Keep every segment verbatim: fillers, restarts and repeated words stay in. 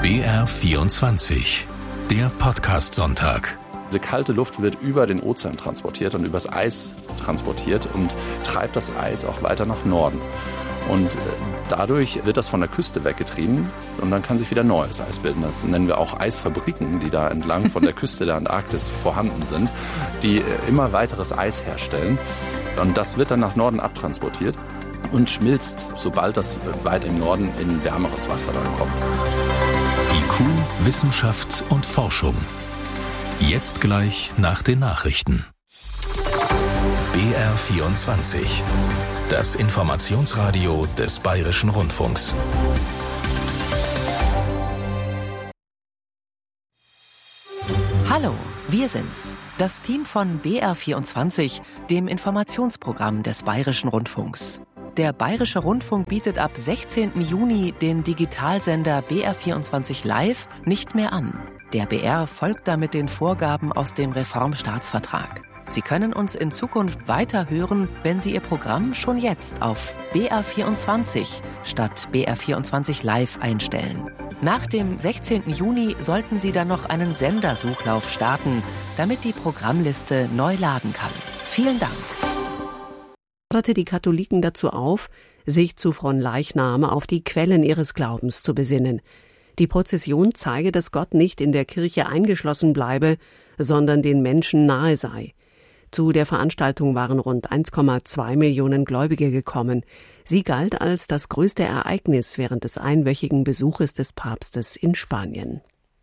B R vierundzwanzig, der Podcast-Sonntag. Diese kalte Luft wird über den Ozean transportiert und übers Eis transportiert und treibt das Eis auch weiter nach Norden. Und dadurch wird das von der Küste weggetrieben und dann kann sich wieder neues Eis bilden. Das nennen wir auch Eisfabriken, die da entlang von der Küste der Antarktis vorhanden sind, die immer weiteres Eis herstellen. Und das wird dann nach Norden abtransportiert und schmilzt, sobald das weit im Norden in wärmeres Wasser dann kommt. I Q, Wissenschaft und Forschung. Jetzt gleich nach den Nachrichten. B R vierundzwanzig. Das Informationsradio des Bayerischen Rundfunks. Hallo, wir sind's. Das Team von B R vierundzwanzig, dem Informationsprogramm des Bayerischen Rundfunks. Der Bayerische Rundfunk bietet ab sechzehnten Juni den Digitalsender B R vierundzwanzig Live nicht mehr an. Der B R folgt damit den Vorgaben aus dem Reformstaatsvertrag. Sie können uns in Zukunft weiter hören, wenn Sie Ihr Programm schon jetzt auf B R vierundzwanzig statt B R vierundzwanzig Live einstellen. Nach dem sechzehnten Juni sollten Sie dann noch einen Sendersuchlauf starten, damit die Programmliste neu laden kann. Vielen Dank. Forderte die Katholiken dazu auf, sich zu Fronleichnam auf die Quellen ihres Glaubens zu besinnen. Die Prozession zeige, dass Gott nicht in der Kirche eingeschlossen bleibe, sondern den Menschen nahe sei. Zu der Veranstaltung waren rund eins Komma zwei Millionen Gläubige gekommen. Sie galt als das größte Ereignis während des einwöchigen Besuches des Papstes in Spanien.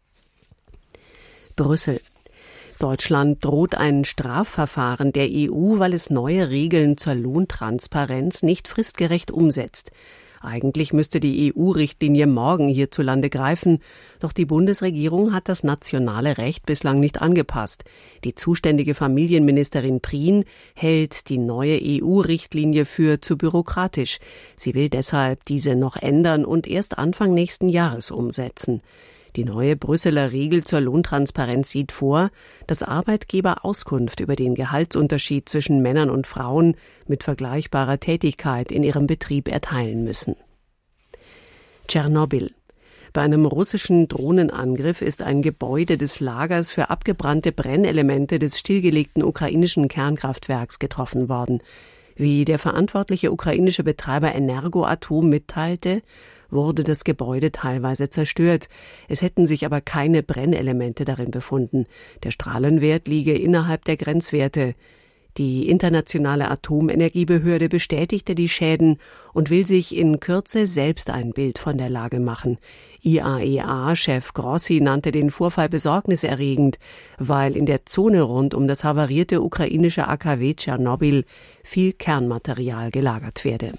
Brüssel. Deutschland droht ein Strafverfahren der E U, weil es neue Regeln zur Lohntransparenz nicht fristgerecht umsetzt. Eigentlich müsste die E U-Richtlinie morgen hierzulande greifen, doch die Bundesregierung hat das nationale Recht bislang nicht angepasst. Die zuständige Familienministerin Prien hält die neue E U-Richtlinie für zu bürokratisch. Sie will deshalb diese noch ändern und erst Anfang nächsten Jahres umsetzen. Die neue Brüsseler Regel zur Lohntransparenz sieht vor, dass Arbeitgeber Auskunft über den Gehaltsunterschied zwischen Männern und Frauen mit vergleichbarer Tätigkeit in ihrem Betrieb erteilen müssen. Tschernobyl. Bei einem russischen Drohnenangriff ist ein Gebäude des Lagers für abgebrannte Brennelemente des stillgelegten ukrainischen Kernkraftwerks getroffen worden. Wie der verantwortliche ukrainische Betreiber Energoatom mitteilte, wurde das Gebäude teilweise zerstört. Es hätten sich aber keine Brennelemente darin befunden. Der Strahlenwert liege innerhalb der Grenzwerte. Die internationale Atomenergiebehörde bestätigte die Schäden und will sich in Kürze selbst ein Bild von der Lage machen. I A E A-Chef Grossi nannte den Vorfall besorgniserregend, weil in der Zone rund um das havarierte ukrainische A K W Tschernobyl viel Kernmaterial gelagert werde.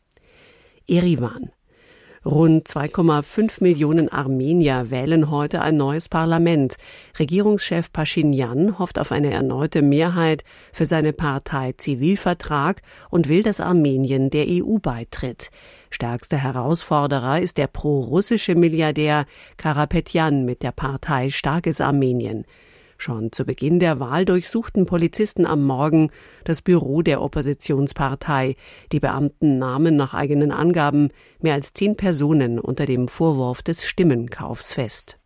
Erivan. Rund zwei Komma fünf Millionen Armenier wählen heute ein neues Parlament. Regierungschef Paschinjan hofft auf eine erneute Mehrheit für seine Partei Zivilvertrag und will, dass Armenien der E U beitritt. Stärkster Herausforderer ist der pro-russische Milliardär Karapetjan mit der Partei Starkes Armenien. Schon zu Beginn der Wahl durchsuchten Polizisten am Morgen das Büro der Oppositionspartei. Die Beamten nahmen nach eigenen Angaben mehr als zehn Personen unter dem Vorwurf des Stimmenkaufs fest.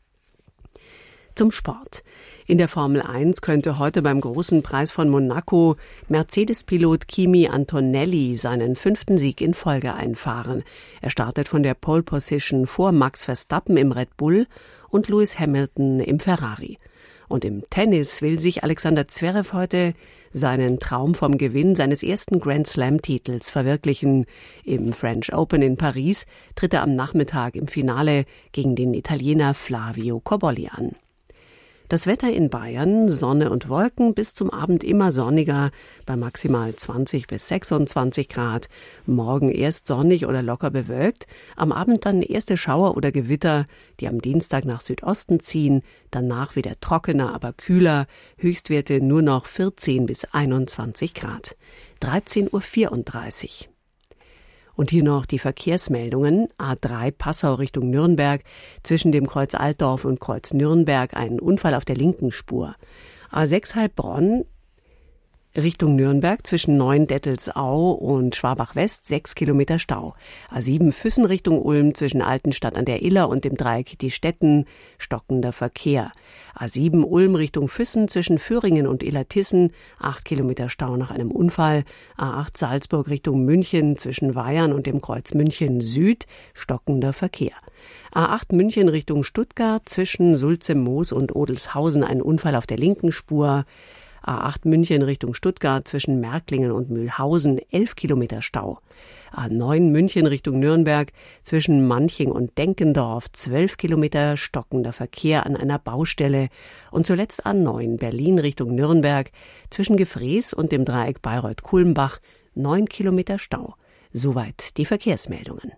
Zum Sport. In der Formel eins könnte heute beim Großen Preis von Monaco Mercedes-Pilot Kimi Antonelli seinen fünften Sieg in Folge einfahren. Er startet von der Pole Position vor Max Verstappen im Red Bull und Lewis Hamilton im Ferrari. Und im Tennis will sich Alexander Zverev heute seinen Traum vom Gewinn seines ersten Grand-Slam-Titels verwirklichen. Im French Open in Paris tritt er am Nachmittag im Finale gegen den Italiener Flavio Cobolli an. Das Wetter in Bayern, Sonne und Wolken, bis zum Abend immer sonniger, bei maximal zwanzig bis sechsundzwanzig Grad. Morgen erst sonnig oder locker bewölkt, am Abend dann erste Schauer oder Gewitter, die am Dienstag nach Südosten ziehen, danach wieder trockener, aber kühler, Höchstwerte nur noch vierzehn bis einundzwanzig Grad. dreizehn Uhr vierunddreißig. Und hier noch die Verkehrsmeldungen. A drei Passau Richtung Nürnberg. Zwischen dem Kreuz Altdorf und Kreuz Nürnberg ein Unfall auf der linken Spur. A sechs Heilbronn Richtung Nürnberg zwischen Neuendettelsau und Schwabach-West sechs Kilometer Stau. A sieben Füssen Richtung Ulm zwischen Altenstadt an der Iller und dem Dreieck Die Stetten, stockender Verkehr. A sieben Ulm Richtung Füssen zwischen Föhringen und Illertissen, acht Kilometer Stau nach einem Unfall. A acht Salzburg Richtung München zwischen Weyern und dem Kreuz München Süd, stockender Verkehr. A acht München Richtung Stuttgart zwischen Sulze-Moos und Odelshausen ein Unfall auf der linken Spur. A acht München Richtung Stuttgart zwischen Märklingen und Mühlhausen, elf Kilometer Stau. A neun München Richtung Nürnberg zwischen Manching und Denkendorf, zwölf Kilometer stockender Verkehr an einer Baustelle. Und zuletzt A neun Berlin Richtung Nürnberg zwischen Gefrees und dem Dreieck Bayreuth-Kulmbach, neun Kilometer Stau. Soweit die Verkehrsmeldungen.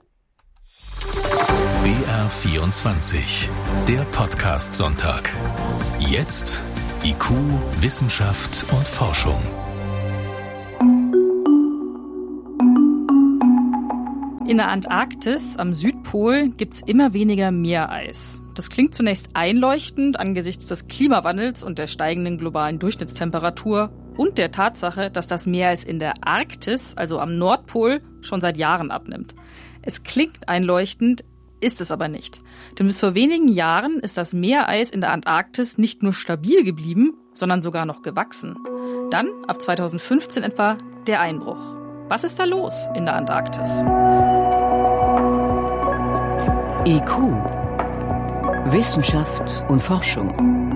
B R vierundzwanzig, der Podcast-Sonntag. Jetzt I Q, Wissenschaft und Forschung. In der Antarktis am Südpol gibt's immer weniger Meereis. Das klingt zunächst einleuchtend angesichts des Klimawandels und der steigenden globalen Durchschnittstemperatur und der Tatsache, dass das Meereis in der Arktis, also am Nordpol, schon seit Jahren abnimmt. Es klingt einleuchtend, ist es aber nicht. Denn bis vor wenigen Jahren ist das Meereis in der Antarktis nicht nur stabil geblieben, sondern sogar noch gewachsen. Dann, ab zweitausendfünfzehn etwa, der Einbruch. Was ist da los in der Antarktis? I Q, Wissenschaft und Forschung.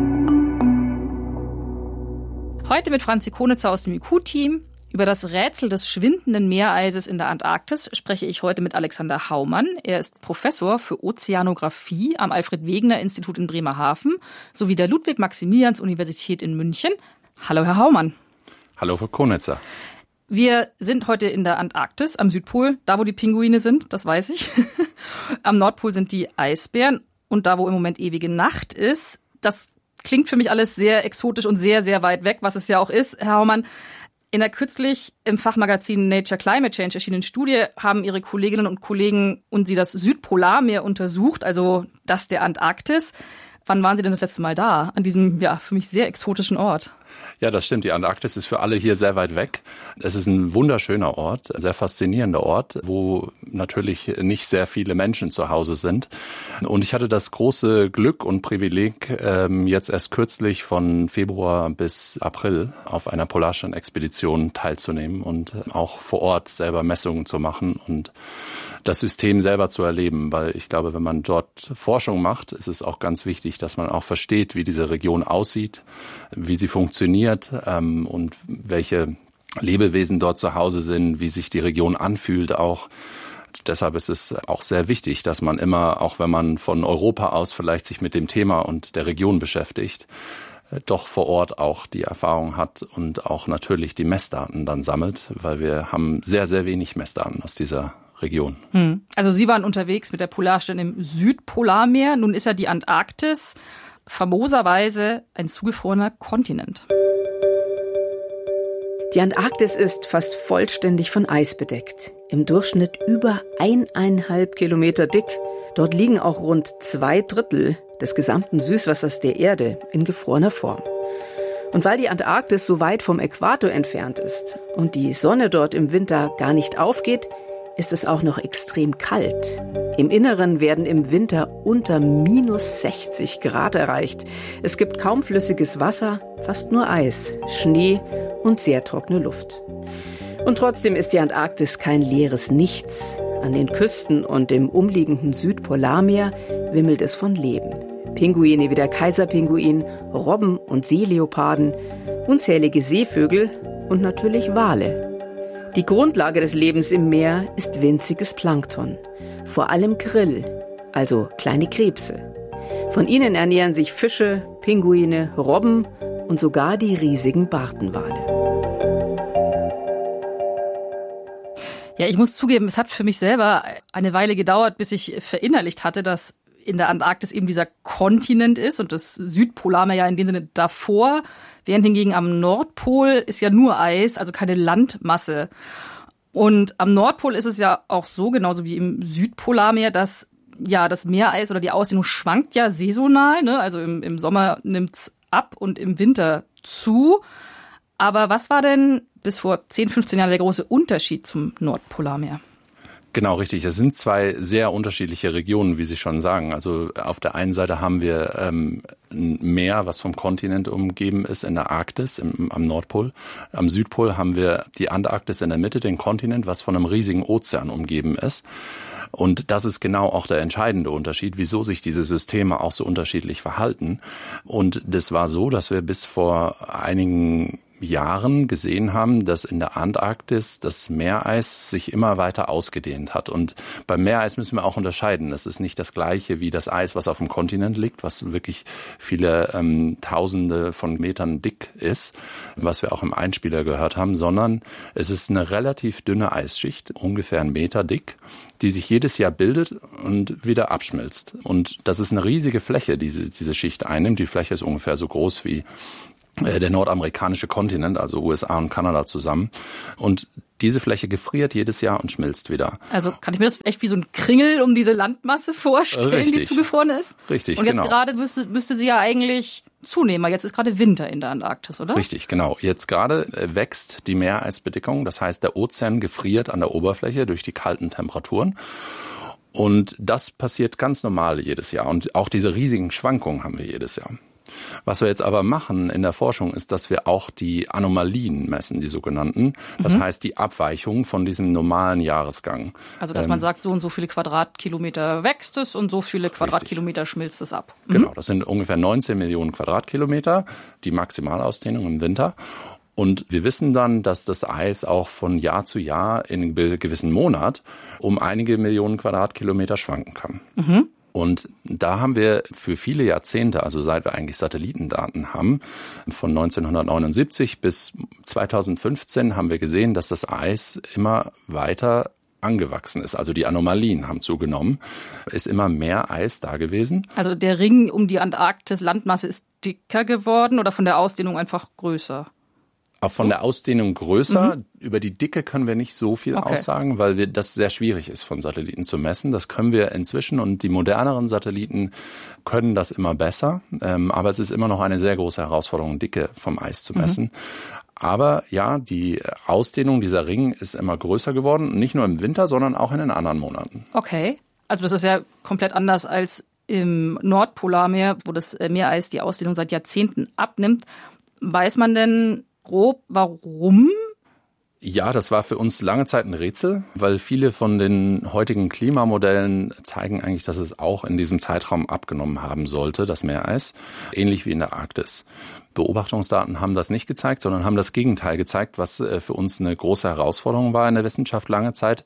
Heute mit Franzi Konitzer aus dem I Q-Team. Über das Rätsel des schwindenden Meereises in der Antarktis spreche ich heute mit Alexander Haumann. Er ist Professor für Ozeanographie am Alfred-Wegener-Institut in Bremerhaven sowie der Ludwig-Maximilians-Universität in München. Hallo, Herr Haumann. Hallo, Frau Konitzer. Wir sind heute in der Antarktis, am Südpol, da wo die Pinguine sind, das weiß ich. Am Nordpol sind die Eisbären und da wo im Moment ewige Nacht ist, das klingt für mich alles sehr exotisch und sehr, sehr weit weg, was es ja auch ist. Herr Haumann, in der kürzlich im Fachmagazin Nature Climate Change erschienenen Studie haben Ihre Kolleginnen und Kollegen und Sie das Südpolarmeer untersucht, also das der Antarktis. Wann waren Sie denn das letzte Mal da, an diesem ja für mich sehr exotischen Ort? Ja, das stimmt. Die Antarktis ist für alle hier sehr weit weg. Es ist ein wunderschöner Ort, ein sehr faszinierender Ort, wo natürlich nicht sehr viele Menschen zu Hause sind. Und ich hatte das große Glück und Privileg, jetzt erst kürzlich von Februar bis April auf einer Polarstern-Expedition teilzunehmen und auch vor Ort selber Messungen zu machen und das System selber zu erleben, weil ich glaube, wenn man dort Forschung macht, ist es auch ganz wichtig, dass man auch versteht, wie diese Region aussieht, wie sie funktioniert ähm, und welche Lebewesen dort zu Hause sind, wie sich die Region anfühlt auch. Deshalb ist es auch sehr wichtig, dass man immer, auch wenn man von Europa aus vielleicht sich mit dem Thema und der Region beschäftigt, doch vor Ort auch die Erfahrung hat und auch natürlich die Messdaten dann sammelt, weil wir haben sehr, sehr wenig Messdaten aus dieser Region. Hm. Also Sie waren unterwegs mit der Polarstern im Südpolarmeer. Nun ist ja die Antarktis famoserweise ein zugefrorener Kontinent. Die Antarktis ist fast vollständig von Eis bedeckt. Im Durchschnitt über eineinhalb Kilometer dick. Dort liegen auch rund zwei Drittel des gesamten Süßwassers der Erde in gefrorener Form. Und weil die Antarktis so weit vom Äquator entfernt ist und die Sonne dort im Winter gar nicht aufgeht, ist es auch noch extrem kalt. Im Inneren werden im Winter unter minus sechzig Grad erreicht. Es gibt kaum flüssiges Wasser, fast nur Eis, Schnee und sehr trockene Luft. Und trotzdem ist die Antarktis kein leeres Nichts. An den Küsten und im umliegenden Südpolarmeer wimmelt es von Leben. Pinguine wie der Kaiserpinguin, Robben und Seeleoparden, unzählige Seevögel und natürlich Wale. Die Grundlage des Lebens im Meer ist winziges Plankton, vor allem Krill, also kleine Krebse. Von ihnen ernähren sich Fische, Pinguine, Robben und sogar die riesigen Bartenwale. Ja, ich muss zugeben, es hat für mich selber eine Weile gedauert, bis ich verinnerlicht hatte, dass in der Antarktis eben dieser Kontinent ist und das Südpolarmeer ja in dem Sinne davor, während hingegen am Nordpol ist ja nur Eis, also keine Landmasse. Und am Nordpol ist es ja auch so, genauso wie im Südpolarmeer, dass ja das Meereis oder die Ausdehnung schwankt ja saisonal, ne? Also im, im Sommer nimmt's ab und im Winter zu. Aber was war denn bis vor zehn, fünfzehn Jahren der große Unterschied zum Nordpolarmeer? Genau, richtig. Es sind zwei sehr unterschiedliche Regionen, wie Sie schon sagen. Also auf der einen Seite haben wir ähm, ein Meer, was vom Kontinent umgeben ist, in der Arktis, im, am Nordpol. Am Südpol haben wir die Antarktis in der Mitte, den Kontinent, was von einem riesigen Ozean umgeben ist. Und das ist genau auch der entscheidende Unterschied, wieso sich diese Systeme auch so unterschiedlich verhalten. Und das war so, dass wir bis vor einigen Jahren gesehen haben, dass in der Antarktis das Meereis sich immer weiter ausgedehnt hat. Und beim Meereis müssen wir auch unterscheiden. Es ist nicht das Gleiche wie das Eis, was auf dem Kontinent liegt, was wirklich viele ähm, Tausende von Metern dick ist, was wir auch im Einspieler gehört haben, sondern es ist eine relativ dünne Eisschicht, ungefähr einen Meter dick, die sich jedes Jahr bildet und wieder abschmilzt. Und das ist eine riesige Fläche, die diese, diese Schicht einnimmt. Die Fläche ist ungefähr so groß wie der nordamerikanische Kontinent, also U S A und Kanada zusammen. Und diese Fläche gefriert jedes Jahr und schmilzt wieder. Also kann ich mir das echt wie so ein Kringel um diese Landmasse vorstellen, Richtig. die zugefroren ist? Richtig, und jetzt genau. gerade müsste, müsste sie ja eigentlich zunehmen, weil jetzt ist gerade Winter in der Antarktis, oder? Richtig, genau. Jetzt gerade wächst die Meereisbedeckung, das heißt, der Ozean gefriert an der Oberfläche durch die kalten Temperaturen. Und das passiert ganz normal jedes Jahr. Und auch diese riesigen Schwankungen haben wir jedes Jahr. Was wir jetzt aber machen in der Forschung ist, dass wir auch die Anomalien messen, die sogenannten. Das mhm. heißt, die Abweichung von diesem normalen Jahresgang. Also, dass ähm, man sagt, so und so viele Quadratkilometer wächst es und so viele Quadratkilometer richtig. Schmilzt es ab. Mhm. Genau, das sind ungefähr neunzehn Millionen Quadratkilometer, die Maximalausdehnung im Winter. Und wir wissen dann, dass das Eis auch von Jahr zu Jahr in einem gewissen Monat um einige Millionen Quadratkilometer schwanken kann. Mhm. Und da haben wir für viele Jahrzehnte, also seit wir eigentlich Satellitendaten haben, von neunzehnhundertneunundsiebzig bis zweitausendfünfzehn haben wir gesehen, dass das Eis immer weiter angewachsen ist. Also die Anomalien haben zugenommen. Ist immer mehr Eis da gewesen. Also der Ring um die Antarktis-Landmasse ist dicker geworden oder von der Ausdehnung einfach größer? Auch von der Ausdehnung größer. Mhm. Über die Dicke können wir nicht so viel okay. aussagen, weil wir, das sehr schwierig ist, von Satelliten zu messen. Das können wir inzwischen und die moderneren Satelliten können das immer besser. Ähm, aber es ist immer noch eine sehr große Herausforderung, Dicke vom Eis zu messen. Mhm. Aber ja, die Ausdehnung dieser Ring ist immer größer geworden. Nicht nur im Winter, sondern auch in den anderen Monaten. Okay. Also das ist ja komplett anders als im Nordpolarmeer, wo das Meereis die Ausdehnung seit Jahrzehnten abnimmt. Weiß man denn grob, warum? Ja, das war für uns lange Zeit ein Rätsel, weil viele von den heutigen Klimamodellen zeigen eigentlich, dass es auch in diesem Zeitraum abgenommen haben sollte, das Meereis, ähnlich wie in der Arktis. Beobachtungsdaten haben das nicht gezeigt, sondern haben das Gegenteil gezeigt, was für uns eine große Herausforderung war in der Wissenschaft lange Zeit.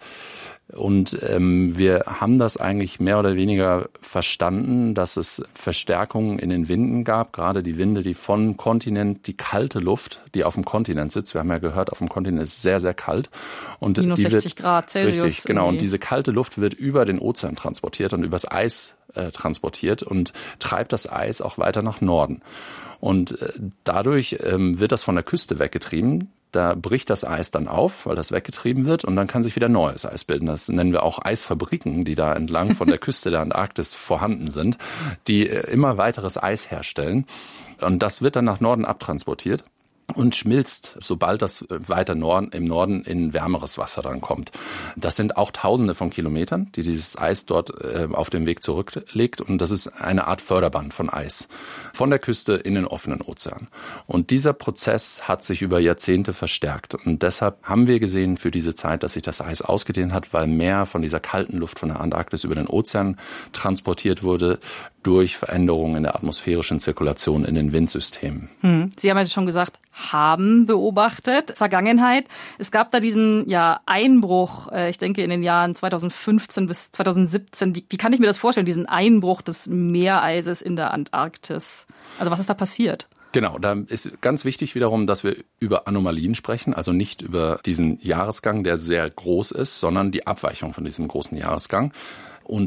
Und ähm, wir haben das eigentlich mehr oder weniger verstanden, dass es Verstärkungen in den Winden gab, gerade die Winde, die vom Kontinent, die kalte Luft, die auf dem Kontinent sitzt. Wir haben ja gehört, auf dem Kontinent ist es sehr, sehr kalt. Und minus die sechzig wird, Grad Celsius. Richtig, genau. Irgendwie. Und diese kalte Luft wird über den Ozean transportiert und übers Eis äh, transportiert und treibt das Eis auch weiter nach Norden. Und äh, dadurch ähm, wird das von der Küste weggetrieben. Da bricht das Eis dann auf, weil das weggetrieben wird und dann kann sich wieder neues Eis bilden. Das nennen wir auch Eisfabriken, die da entlang von der Küste der Antarktis vorhanden sind, die immer weiteres Eis herstellen. Und das wird dann nach Norden abtransportiert und schmilzt, sobald das weiter Norden, im Norden in wärmeres Wasser dann kommt. Das sind auch Tausende von Kilometern, die dieses Eis dort äh, auf dem Weg zurücklegt. Und das ist eine Art Förderband von Eis von der Küste in den offenen Ozean. Und dieser Prozess hat sich über Jahrzehnte verstärkt. Und deshalb haben wir gesehen für diese Zeit, dass sich das Eis ausgedehnt hat, weil mehr von dieser kalten Luft von der Antarktis über den Ozean transportiert wurde durch Veränderungen in der atmosphärischen Zirkulation in den Windsystemen. Hm. Sie haben ja schon gesagt, haben beobachtet, Vergangenheit. Es gab da diesen ja, Einbruch, äh, ich denke in den Jahren zweitausendfünfzehn bis zweitausendsiebzehn. Wie, wie kann ich mir das vorstellen, diesen Einbruch des Meereises in der Antarktis? Also was ist da passiert? Genau, da ist ganz wichtig wiederum, dass wir über Anomalien sprechen, also nicht über diesen Jahresgang, der sehr groß ist, sondern die Abweichung von diesem großen Jahresgang. Und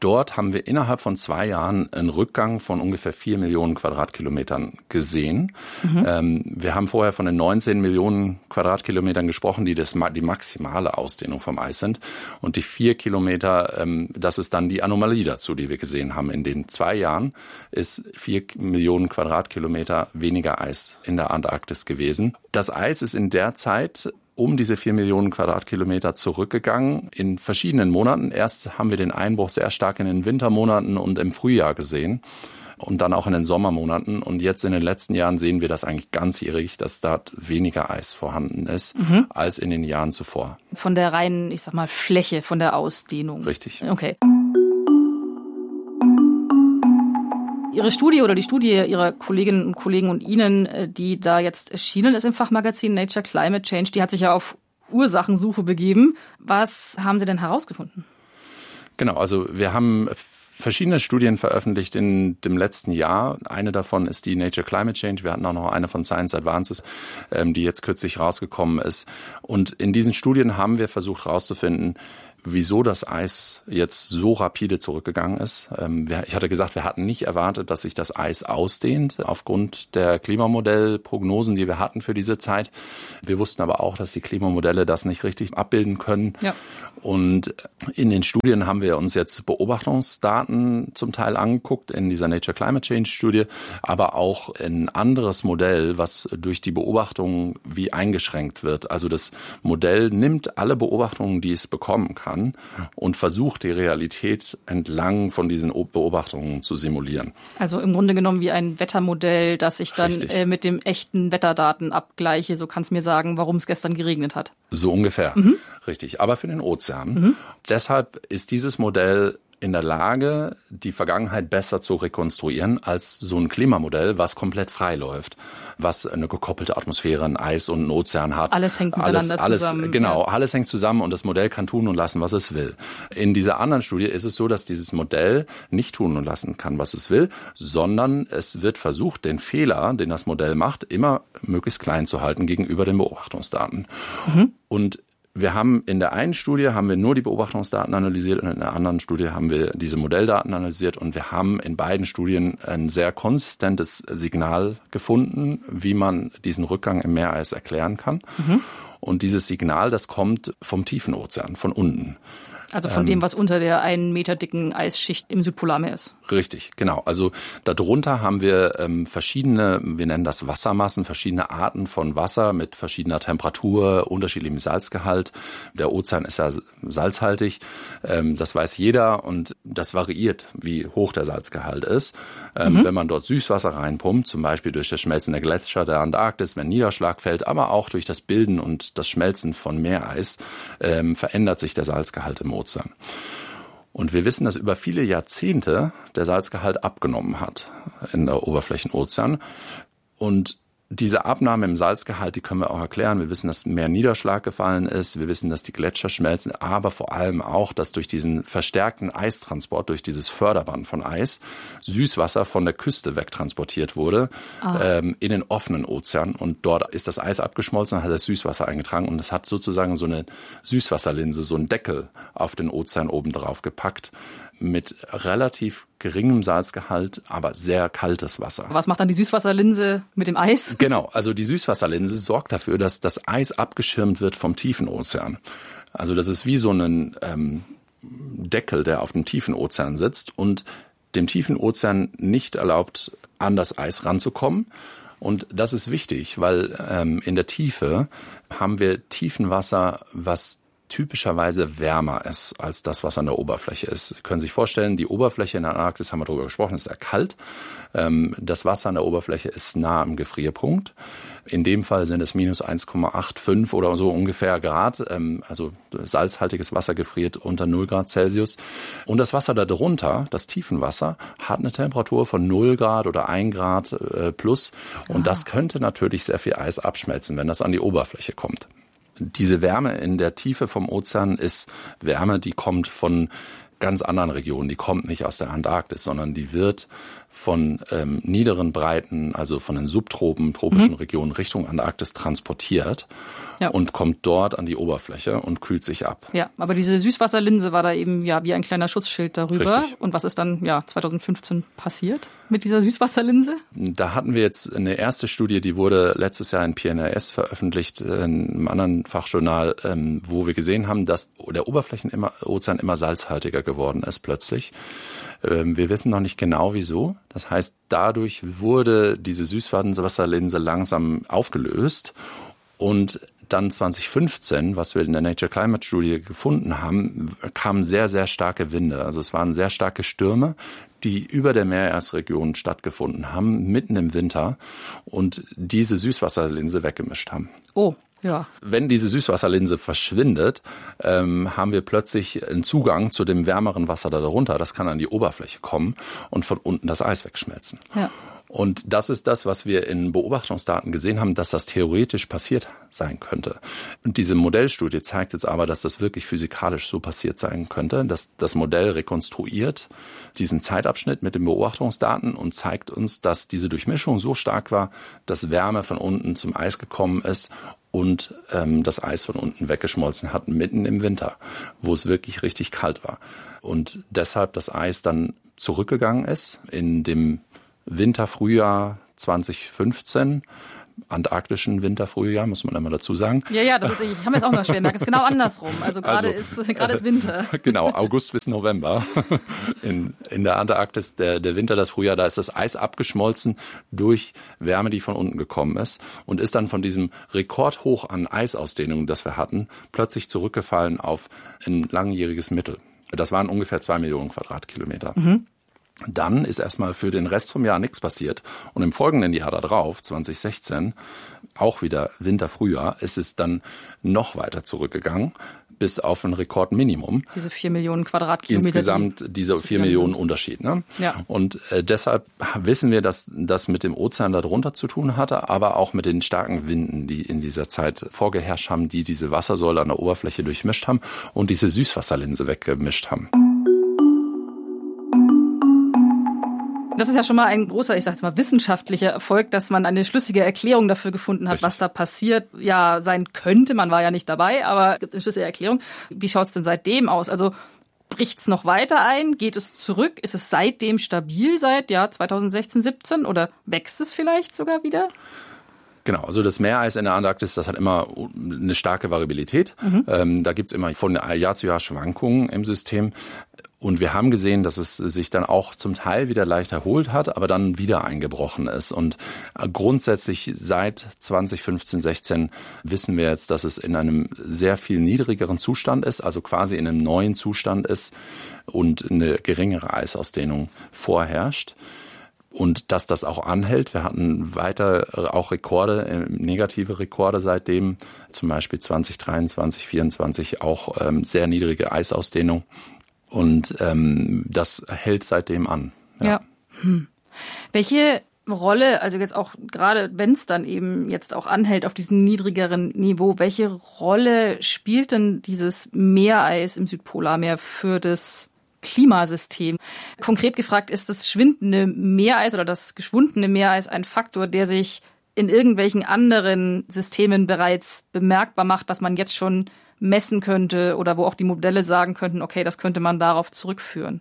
dort haben wir innerhalb von zwei Jahren einen Rückgang von ungefähr vier Millionen Quadratkilometern gesehen. Mhm. Ähm, wir haben vorher von den neunzehn Millionen Quadratkilometern gesprochen, die das, die maximale Ausdehnung vom Eis sind. Und die vier Kilometer, ähm, das ist dann die Anomalie dazu, die wir gesehen haben. In den zwei Jahren ist vier Millionen Quadratkilometer weniger Eis in der Antarktis gewesen. Das Eis ist in der Zeit um diese vier Millionen Quadratkilometer zurückgegangen in verschiedenen Monaten. Erst haben wir den Einbruch sehr stark in den Wintermonaten und im Frühjahr gesehen und dann auch in den Sommermonaten. Und jetzt in den letzten Jahren sehen wir das eigentlich ganzjährig, dass dort weniger Eis vorhanden ist mhm. als in den Jahren zuvor. Von der reinen, ich sag mal, Fläche, von der Ausdehnung. Richtig. Okay. Ihre Studie oder die Studie Ihrer Kolleginnen und Kollegen und Ihnen, die da jetzt erschienen ist im Fachmagazin Nature Climate Change, die hat sich ja auf Ursachensuche begeben. Was haben Sie denn herausgefunden? Genau, also wir haben verschiedene Studien veröffentlicht in dem letzten Jahr. Eine davon ist die Nature Climate Change. Wir hatten auch noch eine von Science Advances, die jetzt kürzlich rausgekommen ist. Und in diesen Studien haben wir versucht herauszufinden, wieso das Eis jetzt so rapide zurückgegangen ist. Ich hatte gesagt, wir hatten nicht erwartet, dass sich das Eis ausdehnt aufgrund der Klimamodellprognosen, die wir hatten für diese Zeit. Wir wussten aber auch, dass die Klimamodelle das nicht richtig abbilden können. Ja. Und in den Studien haben wir uns jetzt Beobachtungsdaten zum Teil angeguckt, in dieser Nature Climate Change Studie, aber auch ein anderes Modell, was durch die Beobachtungen wie eingeschränkt wird. Also das Modell nimmt alle Beobachtungen, die es bekommen kann, und versucht, die Realität entlang von diesen Beobachtungen zu simulieren. Also im Grunde genommen wie ein Wettermodell, das ich dann äh, mit dem echten Wetterdaten abgleiche. So kann es mir sagen, warum es gestern geregnet hat. So ungefähr, mhm. Richtig. Aber für den Ozean. Mhm. Deshalb ist dieses Modell in der Lage, die Vergangenheit besser zu rekonstruieren als so ein Klimamodell, was komplett frei läuft, was eine gekoppelte Atmosphäre, ein Eis und ein Ozean hat. Alles hängt miteinander alles, zusammen. Alles, genau, ja. Alles hängt zusammen und das Modell kann tun und lassen, was es will. In dieser anderen Studie ist es so, dass dieses Modell nicht tun und lassen kann, was es will, sondern es wird versucht, den Fehler, den das Modell macht, immer möglichst klein zu halten gegenüber den Beobachtungsdaten. Mhm. Und wir haben in der einen Studie haben wir nur die Beobachtungsdaten analysiert und in der anderen Studie haben wir diese Modelldaten analysiert und wir haben in beiden Studien ein sehr konsistentes Signal gefunden, wie man diesen Rückgang im Meereis erklären kann. Mhm. Und dieses Signal, das kommt vom tiefen Ozean, von unten. Also von ähm, dem, was unter der einen Meter dicken Eisschicht im Südpolarmeer ist. Richtig, genau. Also darunter haben wir ähm, verschiedene, wir nennen das Wassermassen, verschiedene Arten von Wasser mit verschiedener Temperatur, unterschiedlichem Salzgehalt. Der Ozean ist ja salzhaltig, ähm, das weiß jeder und das variiert, wie hoch der Salzgehalt ist. Ähm, mhm. Wenn man dort Süßwasser reinpumpt, zum Beispiel durch das Schmelzen der Gletscher der Antarktis, wenn Niederschlag fällt, aber auch durch das Bilden und das Schmelzen von Meereis, ähm, verändert sich der Salzgehalt im Ozean. Und wir wissen, dass über viele Jahrzehnte der Salzgehalt abgenommen hat in der Oberflächenozean. Und diese Abnahme im Salzgehalt, die können wir auch erklären. Wir wissen, dass mehr Niederschlag gefallen ist. Wir wissen, dass die Gletscher schmelzen, aber vor allem auch, dass durch diesen verstärkten Eistransport, durch dieses Förderband von Eis, Süßwasser von der Küste wegtransportiert wurde ah. ähm, in den offenen Ozean. Und dort ist das Eis abgeschmolzen und hat das Süßwasser eingetragen. Und es hat sozusagen so eine Süßwasserlinse, so einen Deckel auf den Ozean oben drauf gepackt mit relativ geringem Salzgehalt, aber sehr kaltes Wasser. Was macht dann die Süßwasserlinse mit dem Eis? Genau, also die Süßwasserlinse sorgt dafür, dass das Eis abgeschirmt wird vom tiefen Ozean. Also das ist wie so ein ähm, Deckel, der auf dem tiefen Ozean sitzt und dem tiefen Ozean nicht erlaubt, an das Eis ranzukommen. Und das ist wichtig, weil ähm, in der Tiefe haben wir Tiefenwasser, was typischerweise wärmer ist als das, was an der Oberfläche ist. Sie können sich vorstellen, die Oberfläche in der Antarktis, haben wir darüber gesprochen, ist sehr kalt. Das Wasser an der Oberfläche ist nah am Gefrierpunkt. In dem Fall sind es minus eins Komma fünfundachtzig oder so ungefähr Grad. Also salzhaltiges Wasser gefriert unter null Grad Celsius. Und das Wasser darunter, das Tiefenwasser, hat eine Temperatur von null Grad oder ein Grad plus. Und ah. das könnte natürlich sehr viel Eis abschmelzen, wenn das an die Oberfläche kommt. Diese Wärme in der Tiefe vom Ozean ist Wärme, die kommt von ganz anderen Region. Die kommt nicht aus der Antarktis, sondern die wird von ähm, niederen Breiten, also von den Subtropen, tropischen mhm. Regionen Richtung Antarktis transportiert ja. und kommt dort an die Oberfläche und kühlt sich ab. Ja, aber diese Süßwasserlinse war da eben ja wie ein kleiner Schutzschild darüber. Richtig. Und was ist dann ja zwanzig fünfzehn passiert mit dieser Süßwasserlinse? Da hatten wir jetzt eine erste Studie, die wurde letztes Jahr in P N A S veröffentlicht, in einem anderen Fachjournal, ähm, wo wir gesehen haben, dass der Oberflächenozean immer salzhaltiger geworden ist plötzlich. Ähm, wir wissen noch nicht genau wieso. Das heißt, dadurch wurde diese Süßwasserlinse langsam aufgelöst und dann zwanzig fünfzehn, was wir in der Nature Climate Studie gefunden haben, kamen sehr, sehr starke Winde. Also es waren sehr starke Stürme, die über der Meeresregion stattgefunden haben, mitten im Winter und diese Süßwasserlinse weggemischt haben. Oh. Ja. Wenn diese Süßwasserlinse verschwindet, ähm, haben wir plötzlich einen Zugang zu dem wärmeren Wasser da darunter. Das kann an die Oberfläche kommen und von unten das Eis wegschmelzen. Ja. Und das ist das, was wir in Beobachtungsdaten gesehen haben, dass das theoretisch passiert sein könnte. Und diese Modellstudie zeigt jetzt aber, dass das wirklich physikalisch so passiert sein könnte, dass das Modell rekonstruiert diesen Zeitabschnitt mit den Beobachtungsdaten und zeigt uns, dass diese Durchmischung so stark war, dass Wärme von unten zum Eis gekommen ist und ähm, das Eis von unten weggeschmolzen hat, mitten im Winter, wo es wirklich richtig kalt war. Und deshalb das Eis dann zurückgegangen ist in dem Winter, Frühjahr zwanzig fünfzehn, antarktischen Winter-Frühjahr, muss man einmal dazu sagen. Ja, ja, das ist, ich habe jetzt auch noch schwer merken, es ist genau andersrum. Also gerade also, ist gerade ist Winter. Genau, August bis November. In, in der Antarktis, der, der Winter, das Frühjahr, da ist das Eis abgeschmolzen durch Wärme, die von unten gekommen ist und ist dann von diesem Rekordhoch an Eisausdehnung, das wir hatten, plötzlich zurückgefallen auf ein langjähriges Mittel. Das waren ungefähr zwei Millionen Quadratkilometer. Mhm. Dann ist erstmal für den Rest vom Jahr nichts passiert. Und im folgenden Jahr darauf, zwanzig sechzehn, auch wieder Winter, Frühjahr, ist es dann noch weiter zurückgegangen, bis auf ein Rekordminimum. Diese vier Millionen Quadratkilometer. Insgesamt die diese vier Millionen Unterschied. Ne? Ja. Und äh, deshalb wissen wir, dass das mit dem Ozean darunter zu tun hatte, aber auch mit den starken Winden, die in dieser Zeit vorgeherrscht haben, die diese Wassersäule an der Oberfläche durchmischt haben und diese Süßwasserlinse weggemischt haben. Das ist ja schon mal ein großer, ich sag jetzt mal, wissenschaftlicher Erfolg, dass man eine schlüssige Erklärung dafür gefunden hat, Richtig. Was da passiert ja sein könnte. Man war ja nicht dabei, aber es gibt eine schlüssige Erklärung. Wie schaut's denn seitdem aus? Also bricht's noch weiter ein? Geht es zurück? Ist es seitdem stabil seit ja zwanzig sechzehn, siebzehn oder wächst es vielleicht sogar wieder? Genau, also das Meereis in der Antarktis, das hat immer eine starke Variabilität. Mhm. Ähm, da gibt's immer von Jahr zu Jahr Schwankungen im System. Und wir haben gesehen, dass es sich dann auch zum Teil wieder leicht erholt hat, aber dann wieder eingebrochen ist. Und grundsätzlich seit zwanzig fünfzehn, sechzehn wissen wir jetzt, dass es in einem sehr viel niedrigeren Zustand ist, also quasi in einem neuen Zustand ist und eine geringere Eisausdehnung vorherrscht. Und dass das auch anhält. Wir hatten weiter auch Rekorde, negative Rekorde seitdem, zum Beispiel zwanzig dreiundzwanzig, vierundzwanzig auch ähm, sehr niedrige Eisausdehnung. Und ähm, das hält seitdem an. Ja. ja. Hm. Welche Rolle, also jetzt auch gerade wenn es dann eben jetzt auch anhält auf diesem niedrigeren Niveau, welche Rolle spielt denn dieses Meereis im Südpolarmeer für das Klimasystem? Konkret gefragt, ist das schwindende Meereis oder das geschwundene Meereis ein Faktor, der sich in irgendwelchen anderen Systemen bereits bemerkbar macht, was man jetzt schon messen könnte oder wo auch die Modelle sagen könnten, okay, das könnte man darauf zurückführen?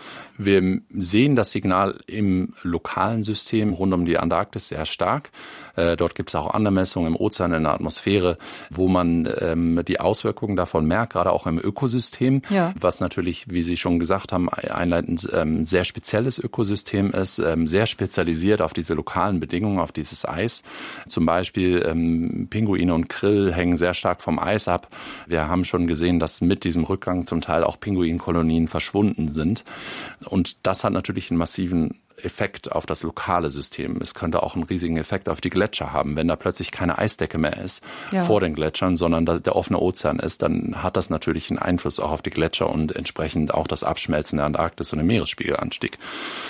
Wir sehen das Signal im lokalen System rund um die Antarktis sehr stark. Äh, dort gibt es auch andere Messungen im Ozean, in der Atmosphäre, wo man ähm, die Auswirkungen davon merkt, gerade auch im Ökosystem, ja. Was natürlich, wie Sie schon gesagt haben, einleitend ähm, sehr spezielles Ökosystem ist, ähm, sehr spezialisiert auf diese lokalen Bedingungen, auf dieses Eis. Zum Beispiel ähm, Pinguine und Krill hängen sehr stark vom Eis ab. Wir haben schon gesehen, dass mit diesem Rückgang zum Teil auch Pinguinkolonien verschwunden sind. Und das hat natürlich einen massiven Effekt auf das lokale System. Es könnte auch einen riesigen Effekt auf die Gletscher haben. Wenn da plötzlich keine Eisdecke mehr ist ja. vor den Gletschern, sondern der offene Ozean ist, dann hat das natürlich einen Einfluss auch auf die Gletscher und entsprechend auch das Abschmelzen der Antarktis und den Meeresspiegelanstieg.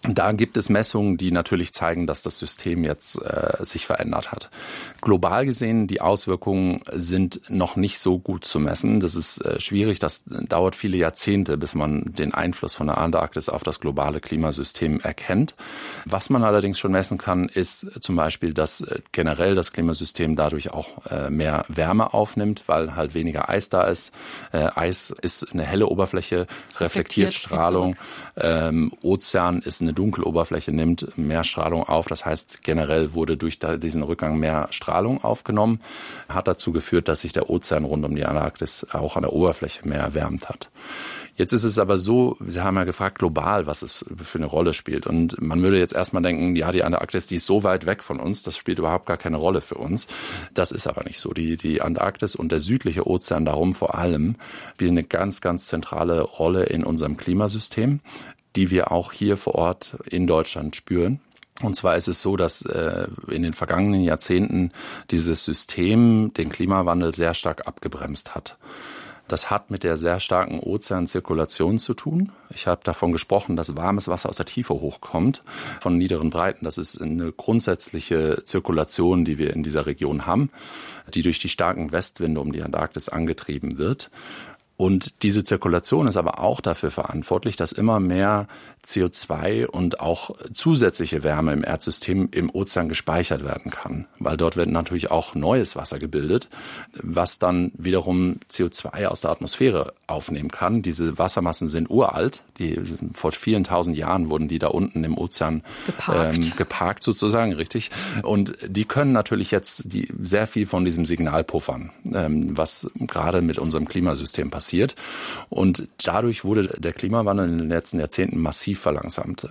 Da gibt es Messungen, die natürlich zeigen, dass das System jetzt äh, sich verändert hat. Global gesehen, die Auswirkungen sind noch nicht so gut zu messen. Das ist äh, schwierig. Das dauert viele Jahrzehnte, bis man den Einfluss von der Antarktis auf das globale Klimasystem erkennt. Was man allerdings schon messen kann, ist zum Beispiel, dass äh, generell das Klimasystem dadurch auch äh, mehr Wärme aufnimmt, weil halt weniger Eis da ist. Äh, Eis ist eine helle Oberfläche, reflektiert, reflektiert Strahlung. Ähm, Ozean ist eine dunkle Oberfläche, nimmt mehr Strahlung auf. Das heißt, generell wurde durch diesen Rückgang mehr Strahlung aufgenommen. Hat dazu geführt, dass sich der Ozean rund um die Antarktis auch an der Oberfläche mehr erwärmt hat. Jetzt ist es aber so, Sie haben ja gefragt, global, was es für eine Rolle spielt. Und man würde jetzt erstmal denken, ja, die Antarktis, die ist so weit weg von uns, das spielt überhaupt gar keine Rolle für uns. Das ist aber nicht so. Die, die Antarktis und der südliche Ozean darum vor allem spielen eine ganz, ganz zentrale Rolle in unserem Klimasystem, die wir auch hier vor Ort in Deutschland spüren. Und zwar ist es so, dass äh, in den vergangenen Jahrzehnten dieses System den Klimawandel sehr stark abgebremst hat. Das hat mit der sehr starken Ozeanzirkulation zu tun. Ich habe davon gesprochen, dass warmes Wasser aus der Tiefe hochkommt, von niederen Breiten. Das ist eine grundsätzliche Zirkulation, die wir in dieser Region haben, die durch die starken Westwinde um die Antarktis angetrieben wird. Und diese Zirkulation ist aber auch dafür verantwortlich, dass immer mehr C O zwei und auch zusätzliche Wärme im Erdsystem im Ozean gespeichert werden kann. Weil dort wird natürlich auch neues Wasser gebildet, was dann wiederum C O zwei aus der Atmosphäre aufnehmen kann. Diese Wassermassen sind uralt. Die, vor vielen tausend Jahren wurden die da unten im Ozean geparkt, ähm, geparkt sozusagen, richtig. Und die können natürlich jetzt die, sehr viel von diesem Signal puffern, ähm, was gerade mit unserem Klimasystem passiert. Passiert. Und dadurch wurde der Klimawandel in den letzten Jahrzehnten massiv verlangsamt.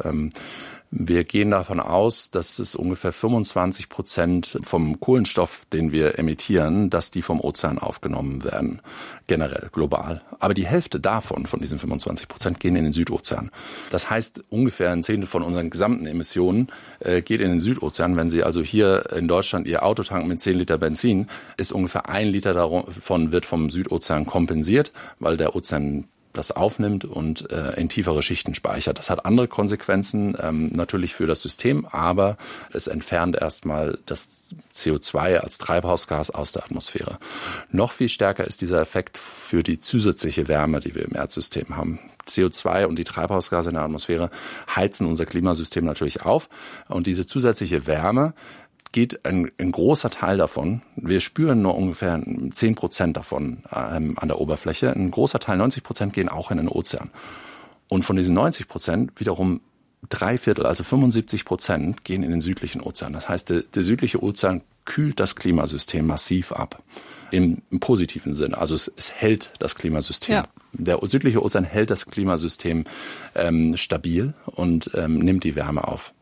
Wir gehen davon aus, dass es ungefähr fünfundzwanzig Prozent vom Kohlenstoff, den wir emittieren, dass die vom Ozean aufgenommen werden, generell, global. Aber die Hälfte davon, von diesen fünfundzwanzig Prozent, gehen in den Südozean. Das heißt, ungefähr ein Zehntel von unseren gesamten Emissionen äh, geht in den Südozean. Wenn Sie also hier in Deutschland Ihr Auto tanken mit zehn Liter Benzin, ist ungefähr ein Liter davon wird vom Südozean kompensiert, weil der Ozean das aufnimmt und äh, in tiefere Schichten speichert. Das hat andere Konsequenzen ähm, natürlich für das System, aber es entfernt erstmal das C O zwei als Treibhausgas aus der Atmosphäre. Noch viel stärker ist dieser Effekt für die zusätzliche Wärme, die wir im Erdsystem haben. C O zwei und die Treibhausgase in der Atmosphäre heizen unser Klimasystem natürlich auf und diese zusätzliche Wärme geht ein, ein großer Teil davon, wir spüren nur ungefähr zehn Prozent davon ähm, an der Oberfläche, ein großer Teil, neunzig Prozent, gehen auch in den Ozean. Und von diesen neunzig Prozent wiederum drei Viertel, also fünfundsiebzig Prozent, gehen in den südlichen Ozean. Das heißt, der, der südliche Ozean kühlt das Klimasystem massiv ab, im, im positiven Sinne. Also es, es hält das Klimasystem. Ja. Der südliche Ozean hält das Klimasystem ähm, stabil und ähm, nimmt die Wärme auf.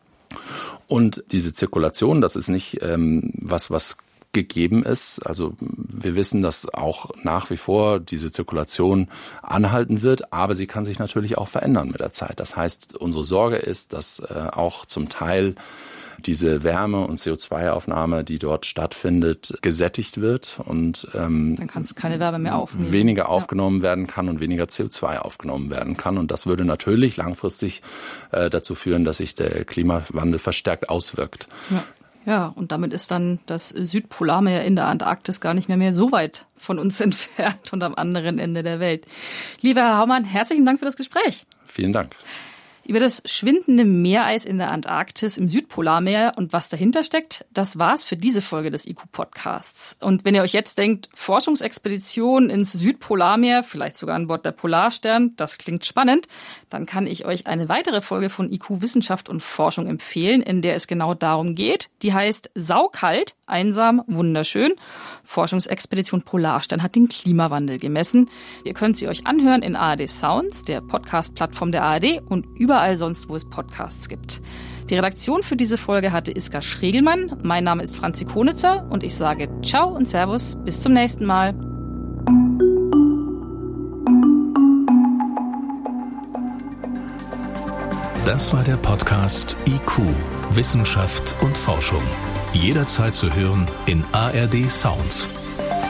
Und diese Zirkulation, das ist nicht ähm, was, was gegeben ist. Also wir wissen, dass auch nach wie vor diese Zirkulation anhalten wird, aber sie kann sich natürlich auch verändern mit der Zeit. Das heißt, unsere Sorge ist, dass äh, auch zum Teil diese Wärme- und C O zwei Aufnahme, die dort stattfindet, gesättigt wird und ähm, dann kann es keine Wärme mehr aufnehmen. Weniger aufgenommen ja. werden kann und weniger C O zwei aufgenommen werden kann. Und das würde natürlich langfristig äh, dazu führen, dass sich der Klimawandel verstärkt auswirkt. Ja. Ja, und damit ist dann das Südpolarmeer in der Antarktis gar nicht mehr, mehr so weit von uns entfernt und am anderen Ende der Welt. Lieber Herr Haumann, herzlichen Dank für das Gespräch. Vielen Dank. Über das schwindende Meereis in der Antarktis im Südpolarmeer und was dahinter steckt, das war's für diese Folge des I Q-Podcasts. Und wenn ihr euch jetzt denkt, Forschungsexpedition ins Südpolarmeer, vielleicht sogar an Bord der Polarstern, das klingt spannend, dann kann ich euch eine weitere Folge von I Q Wissenschaft und Forschung empfehlen, in der es genau darum geht. Die heißt Saukalt, einsam, wunderschön. Forschungsexpedition Polarstern hat den Klimawandel gemessen. Ihr könnt sie euch anhören in A R D Sounds, der Podcast-Plattform der A R D und überall sonst, wo es Podcasts gibt. Die Redaktion für diese Folge hatte Iska Schregelmann. Mein Name ist Franzi Konitzer und ich sage Ciao und Servus. Bis zum nächsten Mal. Das war der Podcast I Q, Wissenschaft und Forschung. Jederzeit zu hören in A R D Sounds.